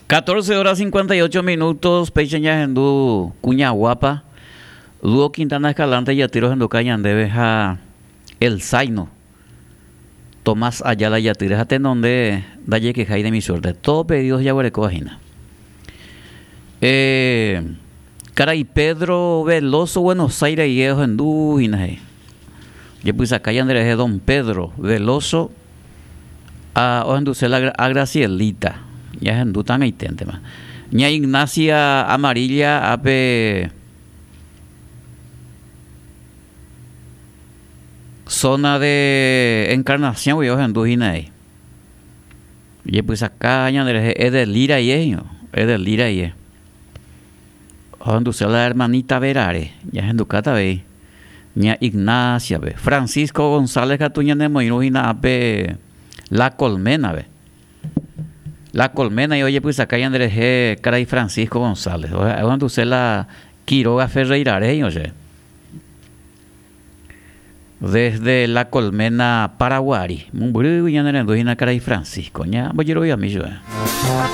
14 horas 58 minutos, Pecheña Gendú, Cuña Guapa, Lugo Quintana Escalante y Yatiro Gendú Cañan debe a El Zaino, Tomás Ayala Yatiro, hasta en donde dalle que de mi suerte. Todos pedidos ya huerecojina. Caray Pedro Veloso, Buenos Aires y Gendú, y yo pues acá ya Andrés de Don Pedro Veloso, a Gracielita. Ya en duda me intente más. Ña Ignacia Amarilla ape zona de Encarnación yo en dujina ahí. Y pues acá ya es de Lira y es de Lira y es. Donde la hermanita Verare, ya en Ducata ve. Ña Ignacia ve. Francisco González Catuña de Moirujina ape La Colmena ve. La Colmena y oye pues acá hay Andrés G. Caray Francisco González. Cuando usted la Quiroga Ferreira, oye. Desde La Colmena Paraguay. Muy bueno, y Andrés Caray Francisco. Ya voy a ir a mí yo.